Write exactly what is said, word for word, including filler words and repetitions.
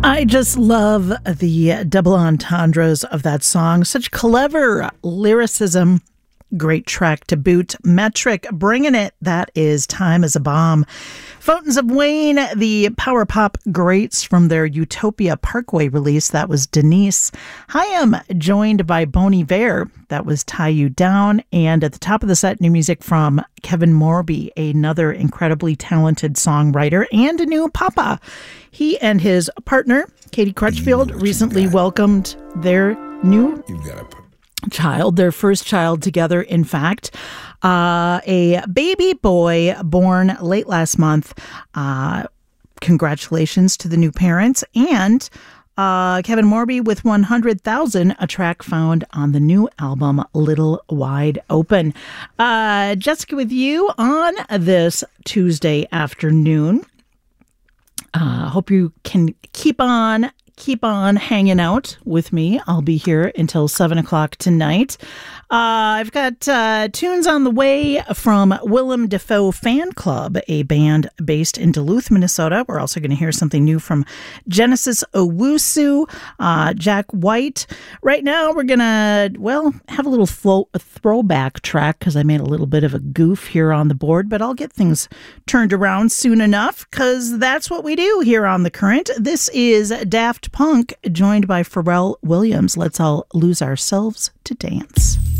I just love the double entendres of that song. Such clever lyricism. Great track to boot. Metric, bringing it. That is Time is a Bomb. Fountains of Wayne, the power pop greats from their Utopia Parkway release. That was Denise. I am joined by Bon Iver. That was Tie You Down. And at the top of the set, new music from Kevin Morby, another incredibly talented songwriter and a new papa. He and his partner, Katie Crutchfield, recently welcomed their new You've got to child, their first child together, in fact. Uh, a baby boy born late last month. Uh, congratulations to the new parents. And uh, Kevin Morby with one hundred thousand, a track found on the new album, Little Wide Open. Uh, Jessica, with you on this Tuesday afternoon. Uh, hope you can keep on Keep on hanging out with me. I'll be here until seven o'clock tonight. Uh, I've got uh, tunes on the way from Willem Dafoe Fan Club, a band based in Duluth, Minnesota. We're also going to hear something new from Genesis Owusu, uh, Jack White. Right now, we're going to, well, have a little flow, a throwback track because I made a little bit of a goof here on the board, but I'll get things turned around soon enough because that's what we do here on The Current. This is Daft Punk, joined by Pharrell Williams. Let's all lose ourselves to dance.